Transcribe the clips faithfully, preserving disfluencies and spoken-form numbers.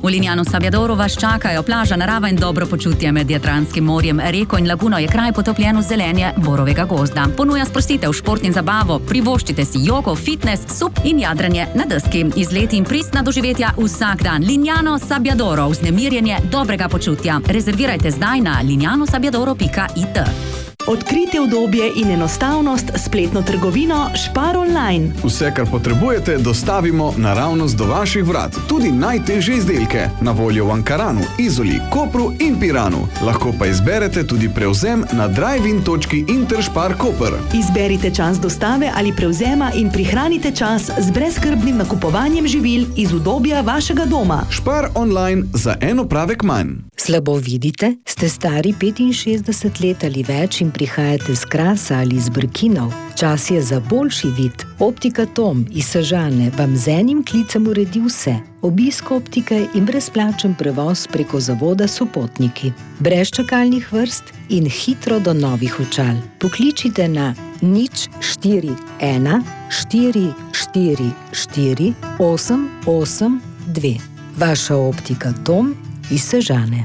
V Lignano Sabbiadoru vas čakajo plaža, narava in dobro počutje med Jadranskim morjem, reko in laguno je kraj potopljen v zelenje borovega gozda. Ponuja sprostitev, šport in zabavo, privoščite si jogo, fitness, sup in jadranje na deski. Izleti in pristna doživetja vsak dan. Lignano Sabbiadoro, vznemirjenje dobrega počutja. Rezervirajte zdaj na lignano sabbiadoro pika it. Odkrijte udobje in enostavnost spletno trgovino Spar online. Vse, kar potrebujete, dostavimo naravnost do vaših vrat. Tudi najtežje izdelke. Na voljo v Ankaranu, Izoli, Kopru in Piranu. Lahko pa izberete tudi prevzem na drive-in točki Interspar Koper. Izberite čas dostave ali prevzema in prihranite čas z brezskrbnim nakupovanjem živil iz udobja vašega doma. Spar online za en opravek manj. Slabo vidite? Ste stari petinšestdeset let ali več in prihajate z Krasa ali iz Brkinov? Čas je za boljši vid. Optika Tom iz Sežane vam z enim klicem uredi vse. Obisk optike in brezplačen prevoz preko zavoda Sopotniki. Brez čakalnih vrst in hitro do novih očal. Pokličite na nič štiri ena štiri štiri štiri osem osem dve. Vaša optika Tom iz Sežane.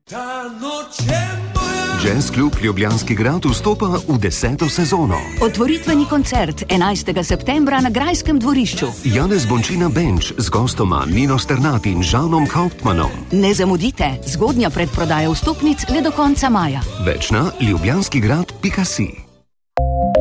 Jazz klub Ljubljanski grad vstopa v deseto sezono. Otvoritveni koncert enajstega septembra na Grajskem dvorišču. Janez Bončina Benč z gostoma Nino Sternat in Žanom Hauptmannom. Ne zamudite, zgodnja predprodaja vstopnic le do konca maja. Več na ljubljanskigrad pika si.